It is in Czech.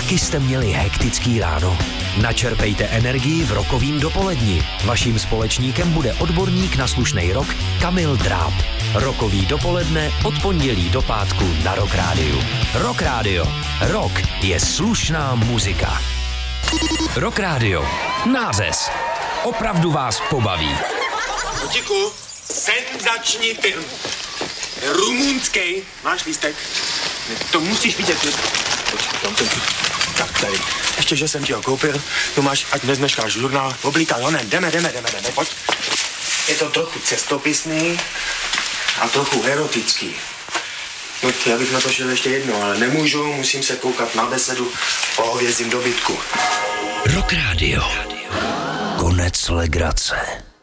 Taky jste měli hektický ráno? Načerpejte energii v Rockovým dopoledni. Vaším společníkem bude odborník na slušnej rock Kamil Dráb. Rockový dopoledne od pondělí do pátku na Rock Rádiu. Rock Rádio. Rock je slušná muzika. Rock Rádio. Nářez. Opravdu vás pobaví. Kotíku, senzační film. Rumunský. Máš lístek? To musíš vidět. Tak tady. Ještě, že jsem ti ho koupil. Tu máš, ať nezneškáš žurnál. Oblíkal, no ne, jdeme, pojď. Je to trochu cestopisný a trochu erotický. No, já bych na to šel ještě jedno, ale nemůžu, musím se koukat na besedu o hovězím dobytku. Rock Rádio. Konec legrace.